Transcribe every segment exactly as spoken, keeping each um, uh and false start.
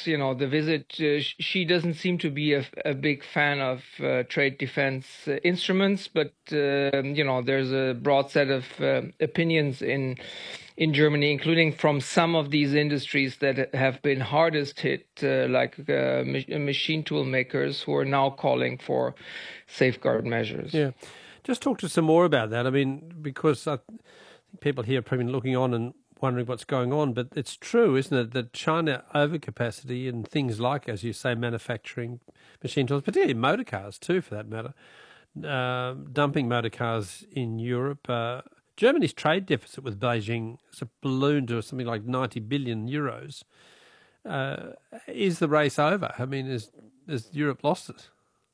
you know, the visit, uh, sh- she doesn't seem to be a, a big fan of uh, trade defense uh, instruments, but uh, you know, there's a broad set of uh, opinions in in Germany, including from some of these industries that have been hardest hit, uh, like uh, ma- machine tool makers, who are now calling for safeguard measures. Yeah. Just talk to us some more about that. I mean, because I think people here have probably been looking on and wondering what's going on, but it's true, isn't it, that China overcapacity in things like, as you say, manufacturing machine tools, particularly motor cars too, for that matter, uh, dumping motor cars in Europe. Uh, Germany's trade deficit with Beijing has ballooned to something like ninety billion euros. Uh, is the race over? I mean, is, has Europe lost it?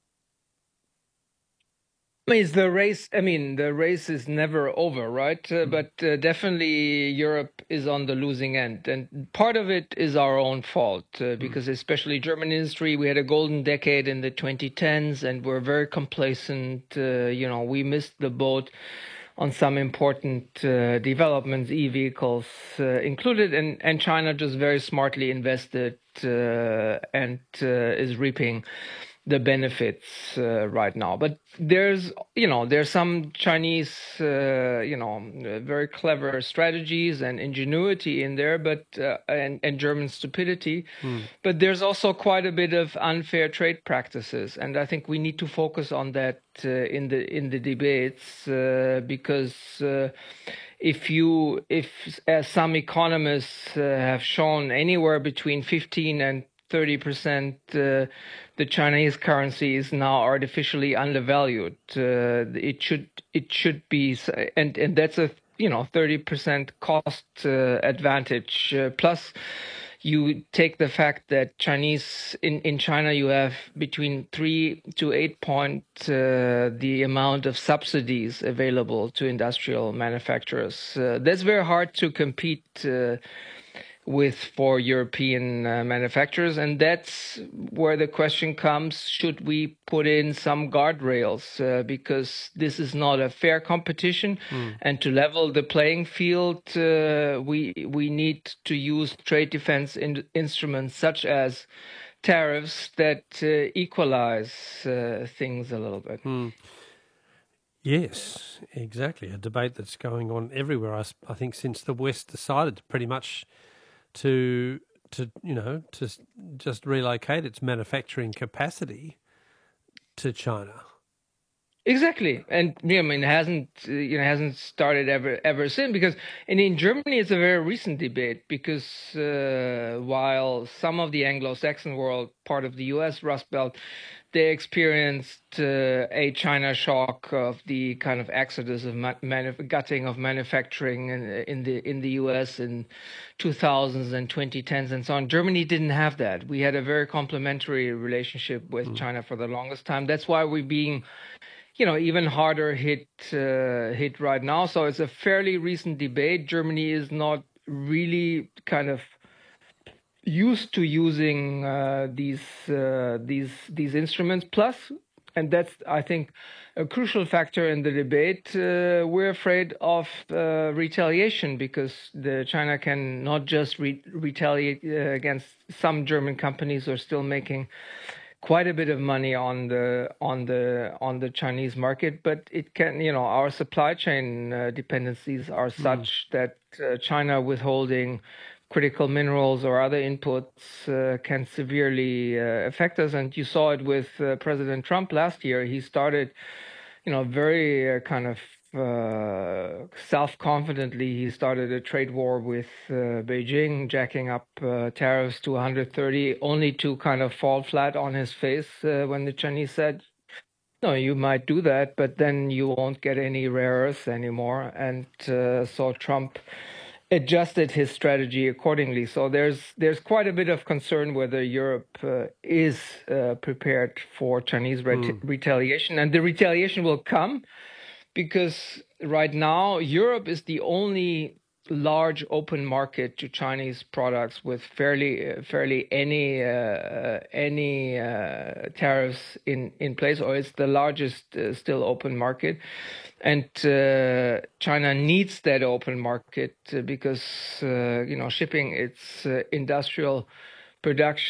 I mean, it's the race. I mean, the race is never over, right? Uh, Mm. But uh, definitely Europe is on the losing end. And part of it is our own fault, uh, because especially German industry, we had a golden decade in the twenty tens and we're very complacent. Uh, you know, we missed the boat on some important uh, developments, e-vehicles uh, included, and, and China just very smartly invested uh, and uh, is reaping the benefits uh, right now. But there's, you know, there's some Chinese, uh, you know, uh, very clever strategies and ingenuity in there, but uh, and and German stupidity. Mm. But there's also quite a bit of unfair trade practices, and I think we need to focus on that uh, in the in the debates uh, because. Uh, if you, if as some economists uh, have shown, anywhere between fifteen and thirty percent, uh, the Chinese currency is now artificially undervalued. Uh, it should it should be, and and that's a you know thirty percent cost uh, advantage. Uh, plus, you take the fact that Chinese in, in China you have between three to eight point uh, the amount of subsidies available to industrial manufacturers. Uh, that's very hard to compete uh, with for European uh, manufacturers, and that's where the question comes: should we put in some guardrails uh, because this is not a fair competition, Mm. and to level the playing field, uh, we we need to use trade defense in, instruments such as tariffs that uh, equalize uh, things a little bit. Mm. Yes, exactly. A debate that's going on everywhere. I, I think since the West decided pretty much to to you know to just relocate its manufacturing capacity to China. Exactly, and yeah, I mean, it hasn't uh, you know hasn't started ever ever since, because and in Germany it's a very recent debate, because uh, while some of the Anglo-Saxon world, part of the U S Rust Belt, they experienced uh, a China shock of the kind of exodus of ma- manuf- gutting of manufacturing in, in the in the U S in two thousands and twenty tens and so on. Germany didn't have that. We had a very complementary relationship with Mm. China for the longest time. That's why we're being you know, even harder hit uh, hit right now. So it's a fairly recent debate. Germany is not really kind of used to using uh, these uh, these these instruments. Plus, and that's I think a crucial factor in the debate. Uh, we're afraid of uh, retaliation, because the China can not just re- retaliate uh, against some German companies who are still making quite a bit of money on the on the on the Chinese market, but it can, you know, our supply chain uh, dependencies are such Mm. that uh, China withholding critical minerals or other inputs uh, can severely uh, affect us. And you saw it with uh, President Trump last year. He started, you know, very uh, kind of uh, self-confidently, he started a trade war with uh, Beijing, jacking up uh, tariffs to one hundred thirty, only to kind of fall flat on his face uh, when the Chinese said, no, you might do that, but then you won't get any rare earths anymore. And uh, so Trump adjusted his strategy accordingly. So there's there's quite a bit of concern whether Europe uh, is uh, prepared for Chinese ret- Mm. retaliation. And the retaliation will come because right now Europe is the only large open market to Chinese products with fairly uh, fairly any uh, any uh, tariffs in in place, or it's the largest uh, still open market, and uh, China needs that open market uh, because uh, you know shipping its uh, industrial production